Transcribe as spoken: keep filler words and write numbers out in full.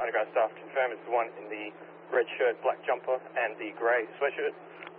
underground staff confirm it's the one in the red shirt, black jumper, and the grey sweatshirt.